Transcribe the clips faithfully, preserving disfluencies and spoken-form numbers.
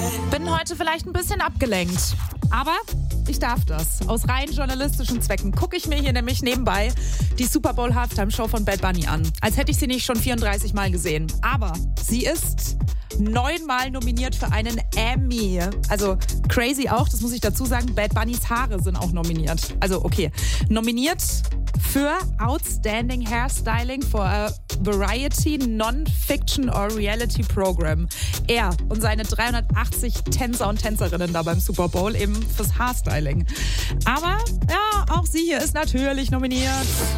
Bin heute vielleicht ein bisschen abgelenkt, aber ich darf das. Aus rein journalistischen Zwecken gucke ich mir hier nämlich nebenbei die Super Bowl Halftime Show von Bad Bunny an. Als hätte ich sie nicht schon vierunddreißig Mal gesehen. Aber sie ist neunmal nominiert für einen Emmy. Also crazy auch, das muss ich dazu sagen, Bad Bunnys Haare sind auch nominiert. Also okay, nominiert für Outstanding Hairstyling for a Variety Non-Fiction or Reality Program. Er und seine dreihundertachtzig Tänzer und Tänzerinnen da beim Super Bowl eben fürs Haarstyling. Aber ja, auch sie hier ist natürlich nominiert.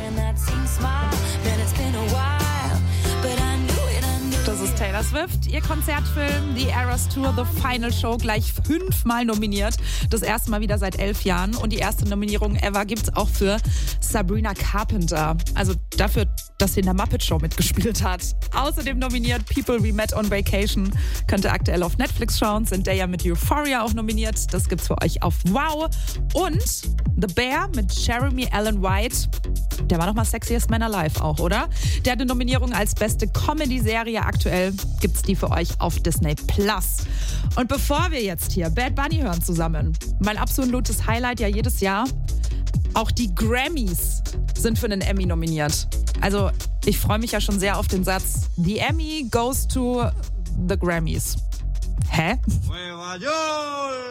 Das ist Taylor Swift. Ihr Konzertfilm The Eras Tour The Final Show gleich fünfmal nominiert. Das erste Mal wieder seit elf Jahren. Und die erste Nominierung ever gibt es auch für Sabrina Carpenter. Also dafür, dass sie in der Muppet Show mitgespielt hat. Außerdem nominiert People We Met on Vacation. Könnt ihr aktuell auf Netflix schauen. Sind der ja mit Euphoria auch nominiert. Das gibt's für euch auf Wow. Und The Bear mit Jeremy Allen White. Der war noch mal Sexiest Man Alive auch, oder? Der hat eine Nominierung als beste Comedy-Serie. Aktuell gibt's die für euch auf Disney Plus. Und bevor wir jetzt hier Bad Bunny hören zusammen, mein absolutes Highlight ja jedes Jahr, auch die Grammys sind für einen Emmy nominiert. Also ich freue mich ja schon sehr auf den Satz, The Emmy goes to the Grammys. Hä?